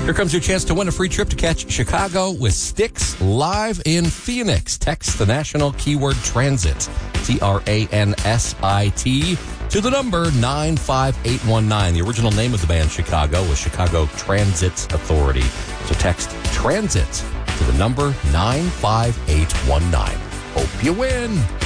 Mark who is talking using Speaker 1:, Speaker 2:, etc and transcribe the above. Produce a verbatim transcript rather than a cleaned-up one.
Speaker 1: Here comes your chance to win a free trip to catch Chicago with Styx live in Phoenix. Text the national keyword transit, T R A N S I T, to the number nine five eight one nine. The original name of the band, Chicago, was Chicago Transit Authority. So text transit to the number nine five eight one nine. Hope you win.